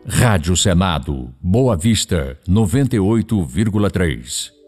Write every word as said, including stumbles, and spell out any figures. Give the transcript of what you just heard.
Rádio Senado, Boa Vista, noventa e oito vírgula três.